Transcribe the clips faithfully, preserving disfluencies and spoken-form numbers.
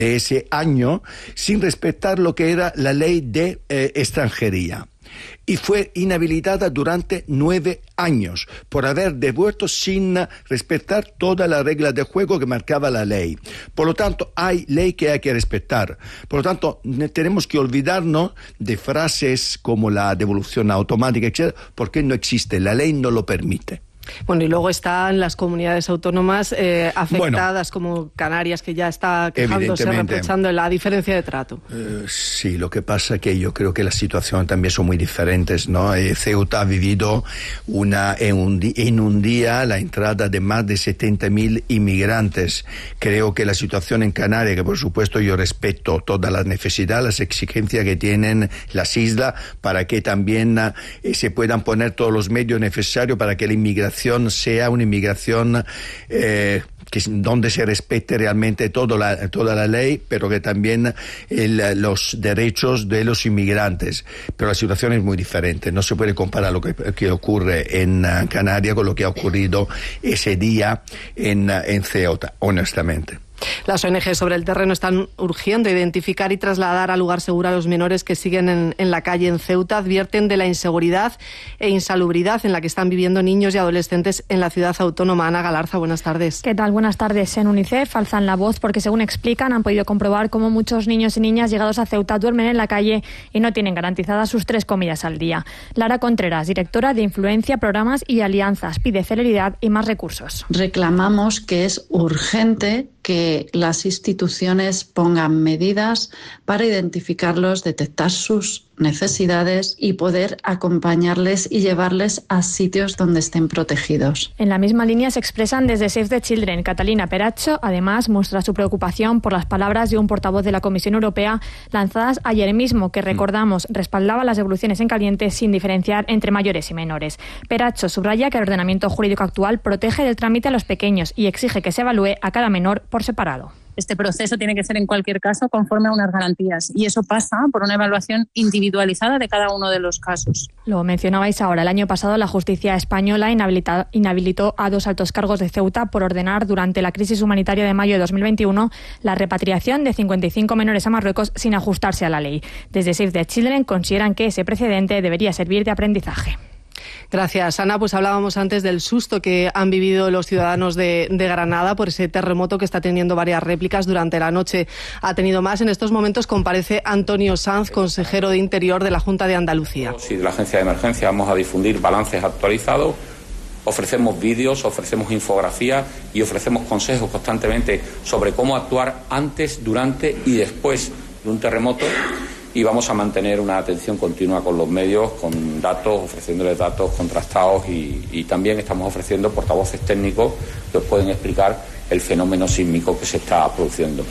ese año sin respetar lo que era la ley de eh, extranjería. Y fue inhabilitada durante nueve años por haber devuelto sin respetar toda la regla de juego que marcaba la ley. Por lo tanto, hay ley que hay que respetar. Por lo tanto, tenemos que olvidarnos de frases como la devolución automática, etcétera, porque no existe, la ley no lo permite. Bueno, y luego están las comunidades autónomas eh, afectadas, bueno, como Canarias, que ya está quejándose, reprochando la diferencia de trato. Uh, sí, lo que pasa es que yo creo que las situaciones también son muy diferentes, ¿no? Eh, Ceuta ha vivido una, en, un, en un día la entrada de más de setenta mil inmigrantes. Creo que la situación en Canarias, que por supuesto yo respeto todas las necesidades, las exigencias que tienen las islas para que también eh, se puedan poner todos los medios necesarios para que la inmigración sea una inmigración eh, que, donde se respete realmente todo la, toda la ley, pero que también el, los derechos de los inmigrantes. Pero la situación es muy diferente. No se puede comparar lo que, que ocurre en uh, Canarias con lo que ha ocurrido ese día en, uh, en Ceuta, honestamente. Las O N G sobre el terreno están urgiendo identificar y trasladar a lugar seguro a los menores que siguen en, en la calle en Ceuta. Advierten de la inseguridad e insalubridad en la que están viviendo niños y adolescentes en la ciudad autónoma. Ana Galarza, buenas tardes. ¿Qué tal? Buenas tardes. En UNICEF alzan la voz porque, según explican, han podido comprobar cómo muchos niños y niñas llegados a Ceuta duermen en la calle y no tienen garantizadas sus tres comidas al día. Lara Contreras, directora de Influencia, Programas y Alianzas, pide celeridad y más recursos. Reclamamos que es urgente que las instituciones pongan medidas para identificarlos, detectar sus necesidades y poder acompañarles y llevarles a sitios donde estén protegidos. En la misma línea se expresan desde Save the Children. Catalina Peracho, además, muestra su preocupación por las palabras de un portavoz de la Comisión Europea lanzadas ayer mismo, que, recordamos, respaldaba las devoluciones en caliente sin diferenciar entre mayores y menores. Peracho subraya que el ordenamiento jurídico actual protege del trámite a los pequeños y exige que se evalúe a cada menor por separado. Este proceso tiene que ser, en cualquier caso, conforme a unas garantías, y eso pasa por una evaluación individualizada de cada uno de los casos. Lo mencionabais ahora. El año pasado la justicia española inhabilitó a dos altos cargos de Ceuta por ordenar, durante la crisis humanitaria de mayo de dos mil veintiuno, la repatriación de cincuenta y cinco menores a Marruecos sin ajustarse a la ley. Desde Save the Children consideran que ese precedente debería servir de aprendizaje. Gracias, Ana. Pues hablábamos antes del susto que han vivido los ciudadanos de, de Granada por ese terremoto que está teniendo varias réplicas durante la noche. Ha tenido más. En estos momentos comparece Antonio Sanz, consejero de Interior de la Junta de Andalucía. Sí, de la Agencia de Emergencia vamos a difundir balances actualizados, ofrecemos vídeos, ofrecemos infografías y ofrecemos consejos constantemente sobre cómo actuar antes, durante y después de un terremoto. Y vamos a mantener una atención continua con los medios, con datos, ofreciéndoles datos contrastados y, y también estamos ofreciendo portavoces técnicos que os pueden explicar el fenómeno sísmico que se está produciendo.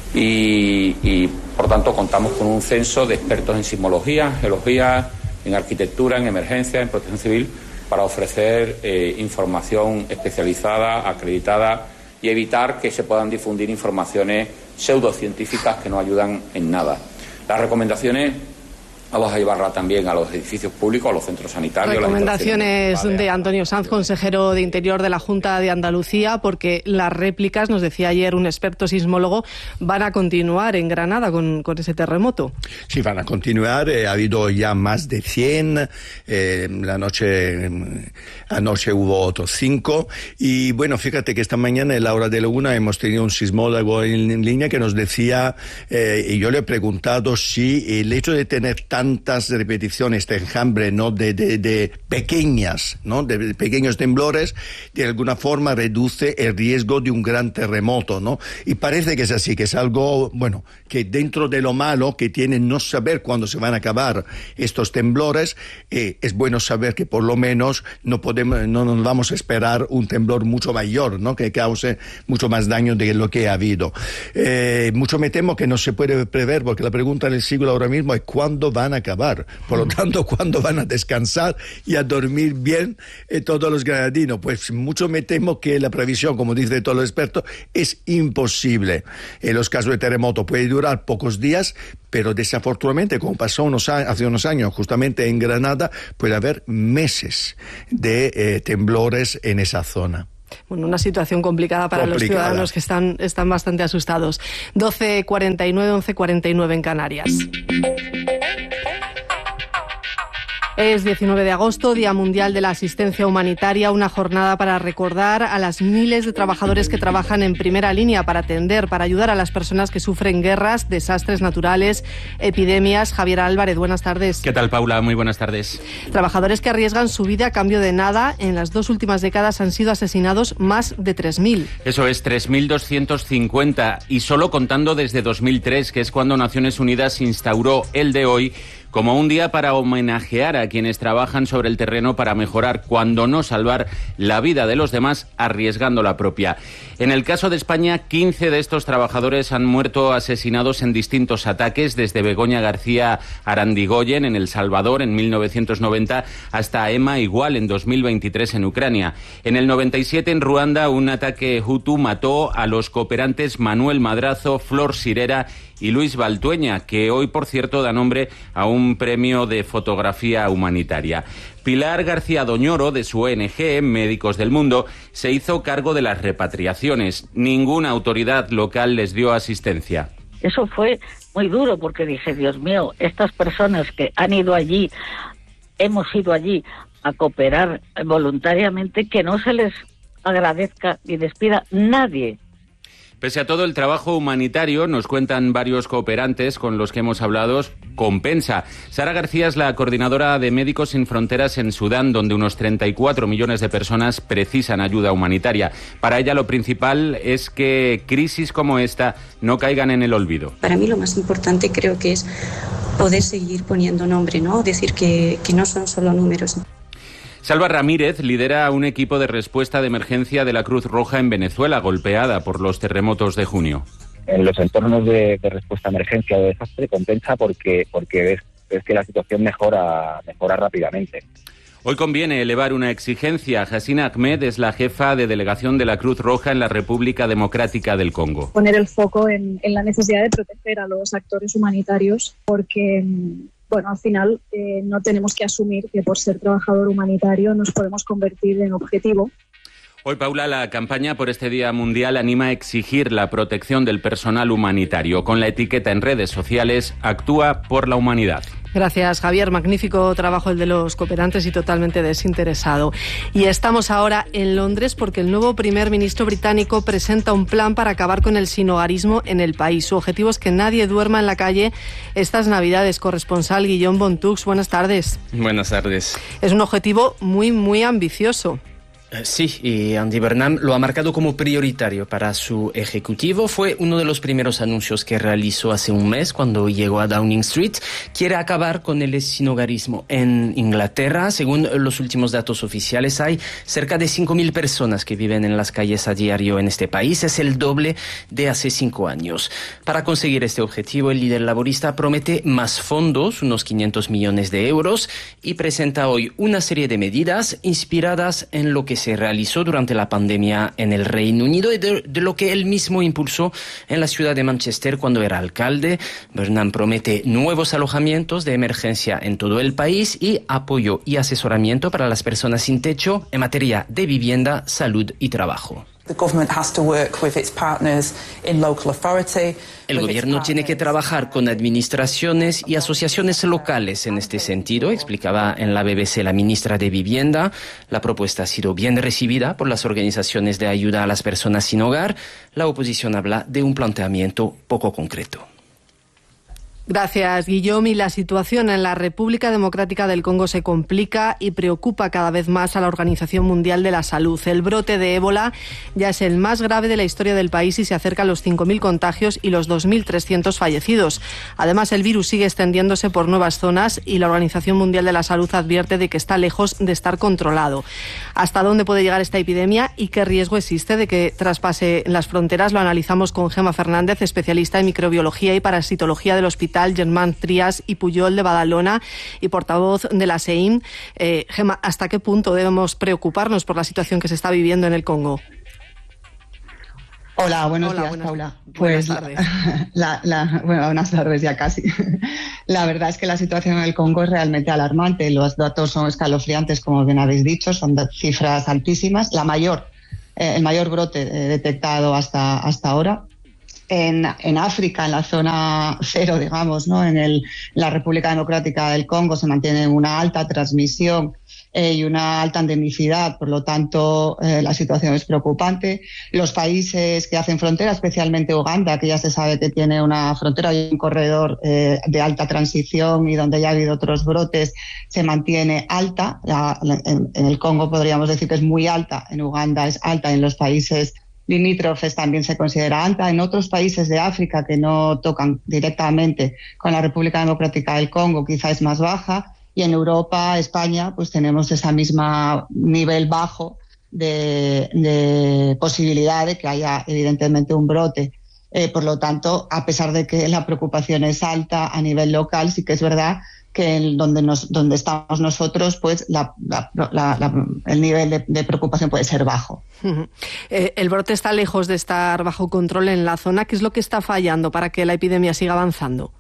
Y, y por tanto contamos con un censo de expertos en sismología, geología, en arquitectura, en emergencia, en protección civil, para ofrecer eh, información especializada, acreditada y evitar que se puedan difundir informaciones pseudocientíficas que no ayudan en nada. Las recomendaciones vamos a llevarla también a los edificios públicos, a los centros sanitarios. Recomendaciones de Antonio Sanz, consejero de Interior de la Junta de Andalucía, porque las réplicas, nos decía ayer un experto sismólogo, van a continuar en Granada con, con ese terremoto. Sí, van a continuar. Eh, ha habido ya más de cien. Eh, la noche, anoche hubo otros cinco. Y bueno, fíjate que esta mañana en la hora de la una hemos tenido un sismólogo en, en línea que nos decía, eh, y yo le he preguntado si el hecho de tener tantas repeticiones de enjambre, ¿no? De, de, de pequeñas, ¿no? De pequeños temblores, de alguna forma reduce el riesgo de un gran terremoto, ¿no? Y parece que es así, que es algo, bueno, que dentro de lo malo que tiene no saber cuándo se van a acabar estos temblores, eh, es bueno saber que por lo menos no podemos, no nos vamos a esperar un temblor mucho mayor, ¿no? Que cause mucho más daño de lo que ha habido. Eh, mucho me temo que no se puede prever, porque la pregunta del siglo ahora mismo es cuándo van a acabar. Por lo tanto, ¿cuándo van a descansar y a dormir bien eh, todos los granadinos? Pues mucho me temo que la previsión, como dice todos los expertos, es imposible. En los casos de terremoto puede durar pocos días, pero desafortunadamente, como pasó unos años, hace unos años justamente en Granada, puede haber meses de eh, temblores en esa zona. Bueno, una situación complicada para complicada. los ciudadanos que están, están bastante asustados. doce cuarenta y nueve, once cuarenta y nueve en Canarias. Es diecinueve de agosto, Día Mundial de la Asistencia Humanitaria, una jornada para recordar a las miles de trabajadores que trabajan en primera línea para atender, para ayudar a las personas que sufren guerras, desastres naturales, epidemias. Javier Álvarez, buenas tardes. ¿Qué tal, Paula? Muy buenas tardes. Trabajadores que arriesgan su vida a cambio de nada. En las dos últimas décadas han sido asesinados más de tres mil. Eso es, tres mil doscientos cincuenta, y solo contando desde dos mil tres, que es cuando Naciones Unidas instauró el de hoy como un día para homenajear a quienes trabajan sobre el terreno para mejorar, cuando no salvar, la vida de los demás arriesgando la propia. En el caso de España, quince de estos trabajadores han muerto asesinados en distintos ataques, desde Begoña García Arandigoyen en El Salvador en mil novecientos noventa hasta Emma Igual en dos mil veintitrés en Ucrania. En el noventa y siete, en Ruanda, un ataque hutu mató a los cooperantes Manuel Madrazo, Flor Sirera y Luis Baltueña, que hoy, por cierto, da nombre a un premio de fotografía humanitaria. Pilar García Doñoro, de su O N G, Médicos del Mundo, se hizo cargo de las repatriaciones. Ninguna autoridad local les dio asistencia. Eso fue muy duro, porque dije, Dios mío, estas personas que han ido allí, hemos ido allí a cooperar voluntariamente, que no se les agradezca ni les pida nadie. Pese a todo el trabajo humanitario, nos cuentan varios cooperantes con los que hemos hablado, compensa. Sara García es la coordinadora de Médicos Sin Fronteras en Sudán, donde unos treinta y cuatro millones de personas precisan ayuda humanitaria. Para ella lo principal es que crisis como esta no caigan en el olvido. Para mí lo más importante creo que es poder seguir poniendo nombre, ¿no? Decir que, que no son solo números. Salva Ramírez lidera un equipo de respuesta de emergencia de la Cruz Roja en Venezuela, golpeada por los terremotos de junio. En los entornos de, de respuesta a emergencia o de desastre compensa porque, porque ves, ves que la situación mejora, mejora rápidamente. Hoy conviene elevar una exigencia. Hasina Ahmed es la jefa de delegación de la Cruz Roja en la República Democrática del Congo. Poner el foco en, en la necesidad de proteger a los actores humanitarios, porque bueno, al final eh, no tenemos que asumir que por ser trabajador humanitario nos podemos convertir en objetivo. Hoy, Paula, la campaña por este Día Mundial anima a exigir la protección del personal humanitario. Con la etiqueta en redes sociales, Actúa por la Humanidad. Gracias, Javier. Magnífico trabajo el de los cooperantes y totalmente desinteresado. Y estamos ahora en Londres porque el nuevo primer ministro británico presenta un plan para acabar con el sinhogarismo en el país. Su objetivo es que nadie duerma en la calle estas Navidades. Corresponsal Guillaume Bontux, buenas tardes. Buenas tardes. Es un objetivo muy, muy ambicioso. Sí, y Andy Burnham lo ha marcado como prioritario para su ejecutivo. Fue uno de los primeros anuncios que realizó hace un mes cuando llegó a Downing Street. Quiere acabar con el sinhogarismo en Inglaterra. Según los últimos datos oficiales, hay cerca de cinco mil personas que viven en las calles a diario en este país. Es el doble de hace cinco años. Para conseguir este objetivo, el líder laborista promete más fondos, unos quinientos millones de euros, y presenta hoy una serie de medidas inspiradas en lo que se realizó durante la pandemia en el Reino Unido y de, de lo que él mismo impulsó en la ciudad de Manchester cuando era alcalde. Burnham promete nuevos alojamientos de emergencia en todo el país y apoyo y asesoramiento para las personas sin techo en materia de vivienda, salud y trabajo. El gobierno tiene que trabajar con administraciones y asociaciones locales en este sentido, explicaba en la B B C la ministra de Vivienda. La propuesta ha sido bien recibida por las organizaciones de ayuda a las personas sin hogar. La oposición habla de un planteamiento poco concreto. Gracias, Guillaume. Y la situación en la República Democrática del Congo se complica y preocupa cada vez más a la Organización Mundial de la Salud. El brote de ébola ya es el más grave de la historia del país y se acerca a los cinco mil contagios y los dos mil trescientos fallecidos. Además, el virus sigue extendiéndose por nuevas zonas y la Organización Mundial de la Salud advierte de que está lejos de estar controlado. ¿Hasta dónde puede llegar esta epidemia y qué riesgo existe de que traspase las fronteras? Lo analizamos con Gemma Fernández, especialista en microbiología y parasitología del Hospital Germán Trias y Puyol de Badalona y portavoz de la S E I M. Eh, Gemma, ¿hasta qué punto debemos preocuparnos por la situación que se está viviendo en el Congo? Hola, buenos Hola, días, buenas, Paula. Buenas Pues tardes. La, la, bueno, buenas tardes ya casi. La verdad es que la situación en el Congo es realmente alarmante. Los datos son escalofriantes, como bien habéis dicho, son cifras altísimas. La mayor eh, el mayor brote eh, detectado hasta, hasta ahora. En, en África, en la zona cero, digamos, ¿no? En el, la República Democrática del Congo se mantiene una alta transmisión eh, y una alta endemicidad, por lo tanto eh, la situación es preocupante. Los países que hacen frontera, especialmente Uganda, que ya se sabe que tiene una frontera y un corredor eh, de alta transición y donde ya ha habido otros brotes, se mantiene alta. La, en, en el Congo podríamos decir que es muy alta, en Uganda es alta, en los países limítrofes también se considera alta. En otros países de África que no tocan directamente con la República Democrática del Congo quizá es más baja, y en Europa, España, pues tenemos ese mismo nivel bajo de, de posibilidad de que haya evidentemente un brote. Eh, por lo tanto, a pesar de que la preocupación es alta a nivel local, sí que es verdad que en donde, nos, donde estamos nosotros, pues la, la, la, la, el nivel de, de preocupación puede ser bajo. Uh-huh. Eh, el brote está lejos de estar bajo control en la zona. ¿Qué es lo que está fallando para que la epidemia siga avanzando?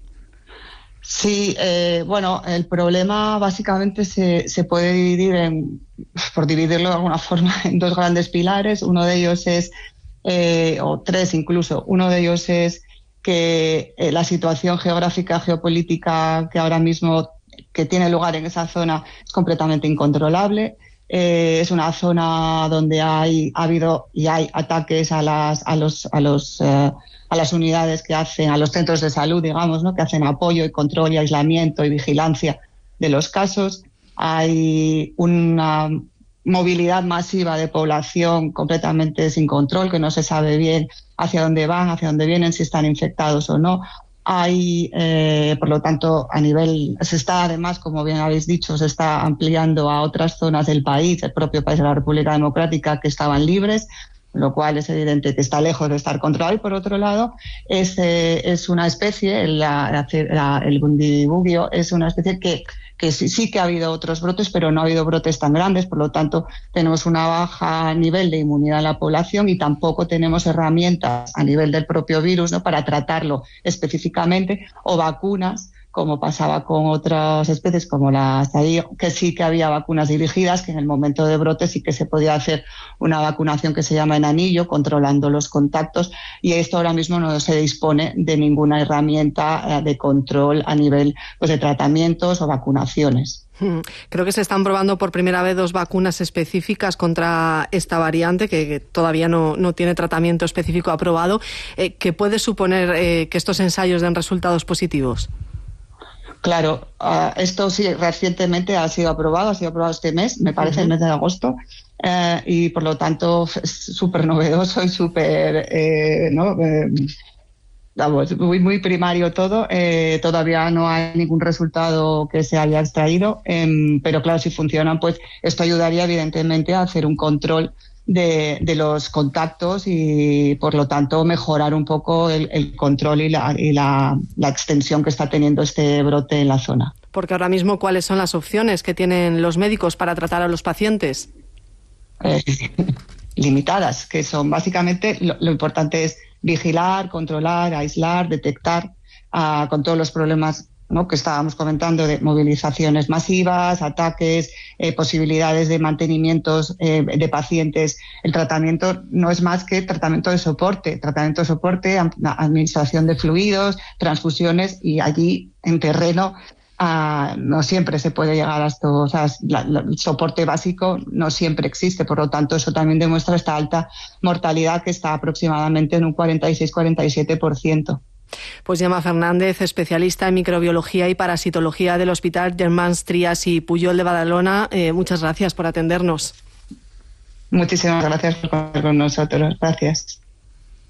Sí, eh, bueno, el problema básicamente se, se puede dividir, en, por dividirlo de alguna forma, en dos grandes pilares. Uno de ellos es, eh, o tres incluso, uno de ellos es que eh, la situación geográfica, geopolítica que ahora mismo que tiene lugar en esa zona es completamente incontrolable. Eh, es una zona donde hay ha habido y hay ataques a las a los a los eh, a las unidades que hacen, a los centros de salud, digamos, ¿no? Que hacen apoyo y control y aislamiento y vigilancia de los casos. Hay una movilidad masiva de población completamente sin control, que no se sabe bien hacia dónde van, hacia dónde vienen, si están infectados o no. Hay, eh, por lo tanto, a nivel, se está además, como bien habéis dicho, se está ampliando a otras zonas del país, el propio país de la República Democrática, que estaban libres, lo cual es evidente que está lejos de estar controlado. Y por otro lado, es, eh, es una especie, la, la, el bundibugyo, es una especie que, que sí, sí que ha habido otros brotes, pero no ha habido brotes tan grandes. Por lo tanto, tenemos una baja nivel de inmunidad en la población y tampoco tenemos herramientas a nivel del propio virus, ¿no? Para tratarlo específicamente, o vacunas, como pasaba con otras especies como la Zaire, que sí que había vacunas dirigidas, que en el momento de brote sí que se podía hacer una vacunación que se llama en anillo, controlando los contactos, y esto ahora mismo no se dispone de ninguna herramienta de control a nivel, pues, de tratamientos o vacunaciones. Creo que se están probando por primera vez dos vacunas específicas contra esta variante que, que todavía no, no tiene tratamiento específico aprobado. Eh, ¿Qué puede suponer eh, que estos ensayos den resultados positivos? Claro, uh, esto sí recientemente ha sido aprobado, ha sido aprobado este mes, me parece, uh-huh. el mes de agosto, uh, y por lo tanto es súper novedoso y súper, eh, ¿no? Eh, vamos, muy, muy primario todo. Eh, todavía no hay ningún resultado que se haya extraído, eh, pero claro, si funcionan, pues esto ayudaría evidentemente a hacer un control De, de los contactos y, por lo tanto, mejorar un poco el, el control y, la, y la, la extensión que está teniendo este brote en la zona. Porque ahora mismo, ¿cuáles son las opciones que tienen los médicos para tratar a los pacientes? Eh, limitadas, que son básicamente, lo, lo importante es vigilar, controlar, aislar, detectar, uh, con todos los problemas, ¿no?, que estábamos comentando, de movilizaciones masivas, ataques, eh, posibilidades de mantenimientos eh, de pacientes. El tratamiento no es más que tratamiento de soporte, tratamiento de soporte, administración de fluidos, transfusiones, y allí en terreno uh, no siempre se puede llegar a esto. O sea, la, la, el soporte básico no siempre existe, por lo tanto eso también demuestra esta alta mortalidad, que está aproximadamente en un cuarenta y seis a cuarenta y siete por ciento. Pues Gemma Fernández, especialista en microbiología y parasitología del Hospital Germans Trias y Pujol de Badalona, eh, muchas gracias por atendernos. Muchísimas gracias por estar con nosotros. Gracias.